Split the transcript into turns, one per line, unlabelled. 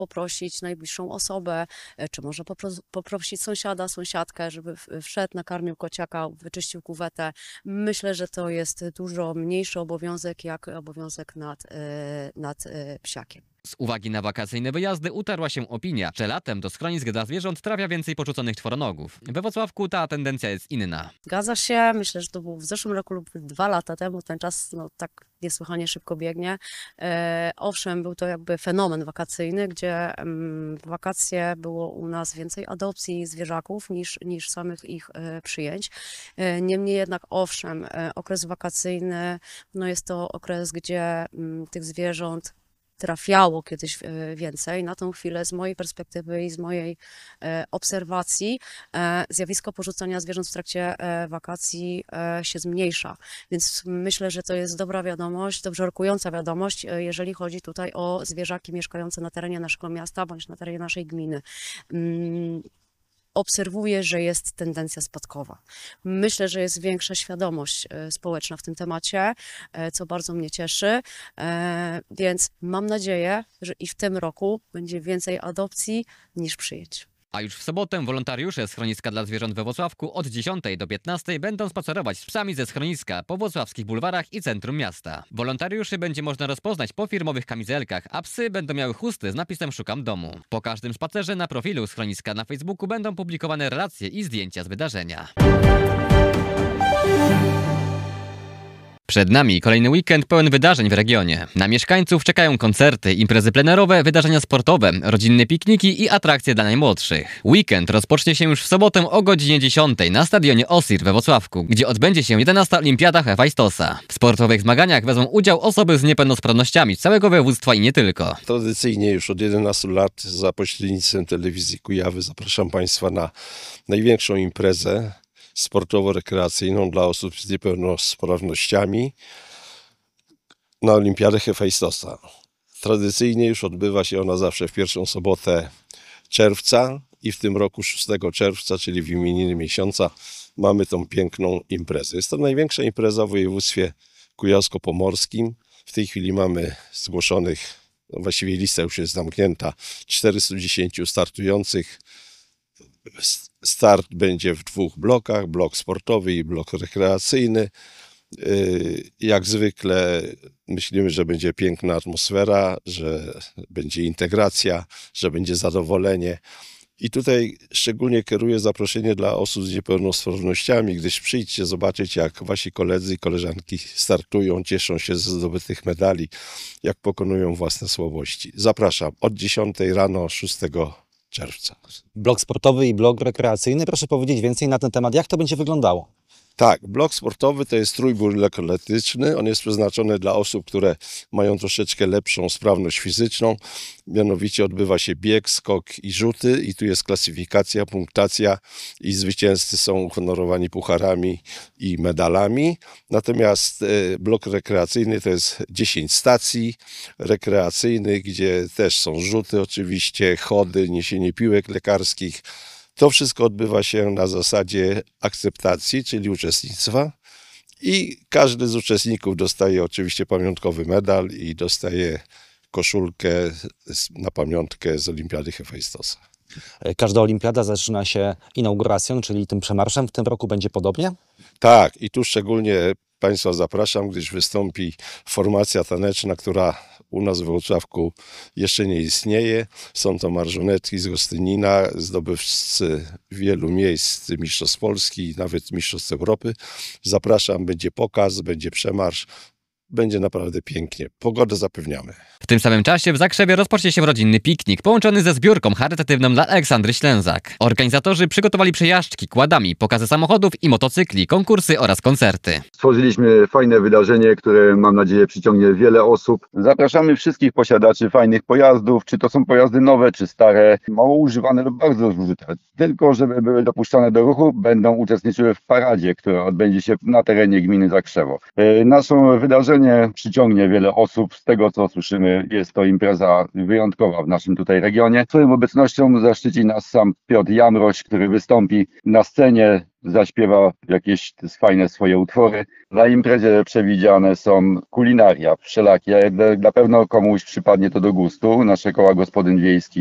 poprosić najbliższą osobę, czy może poprosić sąsiada, sąsiadkę, żeby wszedł, nakarmił kociaka, wyczyścił kuwetę. Myślę, że to jest dużo mniejszy obowiązek, jak obowiązek nad psiakiem.
Z uwagi na wakacyjne wyjazdy utarła się opinia, że latem do schronisk dla zwierząt trafia więcej porzuconych czworonogów. We Włocławku ta tendencja jest inna.
Zgadza się, myślę, że to był w zeszłym roku lub 2 lata temu, ten czas tak niesłychanie szybko biegnie. Owszem, był to jakby fenomen wakacyjny, gdzie w wakacje było u nas więcej adopcji zwierzaków niż samych ich przyjęć. Niemniej jednak, owszem, okres wakacyjny jest to okres, gdzie tych zwierząt trafiało kiedyś więcej. Na tą chwilę z mojej perspektywy i z mojej obserwacji zjawisko porzucania zwierząt w trakcie wakacji się zmniejsza. Więc myślę, że to jest dobra wiadomość, dobrze rokująca wiadomość, jeżeli chodzi tutaj o zwierzaki mieszkające na terenie naszego miasta bądź na terenie naszej gminy. Obserwuję, że jest tendencja spadkowa. Myślę, że jest większa świadomość społeczna w tym temacie, co bardzo mnie cieszy, więc mam nadzieję, że i w tym roku będzie więcej adopcji niż przyjęć.
A już w sobotę wolontariusze schroniska dla zwierząt we Włocławku od 10 do 15 będą spacerować z psami ze schroniska po włocławskich bulwarach i centrum miasta. Wolontariuszy będzie można rozpoznać po firmowych kamizelkach, a psy będą miały chusty z napisem "Szukam domu". Po każdym spacerze na profilu schroniska na Facebooku będą publikowane relacje i zdjęcia z wydarzenia. Przed nami kolejny weekend pełen wydarzeń w regionie. Na mieszkańców czekają koncerty, imprezy plenerowe, wydarzenia sportowe, rodzinne pikniki i atrakcje dla najmłodszych. Weekend rozpocznie się już w sobotę o godzinie 10 na stadionie OSIR we Włocławku, gdzie odbędzie się 11. Olimpiada Hefajstosa. W sportowych zmaganiach wezmą udział osoby z niepełnosprawnościami z całego województwa i nie tylko.
Tradycyjnie już od 11 lat za pośrednictwem telewizji Kujawy zapraszam Państwa na największą imprezę sportowo-rekreacyjną dla osób z niepełnosprawnościami na Olimpiadę Hefajstosa. Tradycyjnie już odbywa się ona zawsze w pierwszą sobotę czerwca i w tym roku 6 czerwca, czyli w imieniny miesiąca, mamy tą piękną imprezę. Jest to największa impreza w województwie kujawsko-pomorskim. W tej chwili mamy zgłoszonych, właściwie lista już jest zamknięta, 410 startujących. Start będzie w 2 blokach, blok sportowy i blok rekreacyjny. Jak zwykle myślimy, że będzie piękna atmosfera, że będzie integracja, że będzie zadowolenie. I tutaj szczególnie kieruję zaproszenie dla osób z niepełnosprawnościami, gdyż przyjdźcie zobaczyć, jak wasi koledzy i koleżanki startują, cieszą się ze zdobytych medali, jak pokonują własne słabości. Zapraszam od 10 rano 6 czerwca.
Blok sportowy i blok rekreacyjny. Proszę powiedzieć więcej na ten temat. Jak to będzie wyglądało?
Tak, blok sportowy to jest trójbój lekkoatletyczny. On jest przeznaczony dla osób, które mają troszeczkę lepszą sprawność fizyczną. Mianowicie odbywa się bieg, skok i rzuty i tu jest klasyfikacja, punktacja i zwycięzcy są uhonorowani pucharami i medalami. Natomiast blok rekreacyjny to jest 10 stacji rekreacyjnych, gdzie też są rzuty oczywiście, chody, niesienie piłek lekarskich. To wszystko odbywa się na zasadzie akceptacji, czyli uczestnictwa i każdy z uczestników dostaje oczywiście pamiątkowy medal i dostaje koszulkę na pamiątkę z Olimpiady Hefajstosa.
Każda olimpiada zaczyna się inauguracją, czyli tym przemarszem. W tym roku będzie podobnie?
Tak, i tu szczególnie Państwa zapraszam, gdyż wystąpi formacja taneczna, która u nas w Włocławku jeszcze nie istnieje. Są to marżonetki z Gostynina, zdobywcy wielu miejsc mistrzostw Polski, nawet mistrzostw Europy. Zapraszam, będzie pokaz, będzie przemarsz. Będzie naprawdę pięknie. Pogodę zapewniamy.
W tym samym czasie w Zakrzewie rozpocznie się rodzinny piknik połączony ze zbiórką charytatywną dla Aleksandry Ślęzak. Organizatorzy przygotowali przejażdżki kładami, pokazy samochodów i motocykli, konkursy oraz koncerty.
Stworzyliśmy fajne wydarzenie, które mam nadzieję przyciągnie wiele osób. Zapraszamy wszystkich posiadaczy fajnych pojazdów, czy to są pojazdy nowe, czy stare, mało używane lub bardzo zużyte. Tylko żeby były dopuszczane do ruchu, będą uczestniczyły w paradzie, która odbędzie się na terenie gminy Zakrzewo. Nasze wydarzenie przyciągnie wiele osób. Z tego co słyszymy, jest to impreza wyjątkowa w naszym tutaj regionie. Swoją obecnością zaszczyci nas sam Piotr Jamroś, który wystąpi na scenie zaśpiewa jakieś fajne swoje utwory. Na imprezie przewidziane są kulinaria wszelakie. Na pewno komuś przypadnie to do gustu. Nasze koła gospodyń wiejskich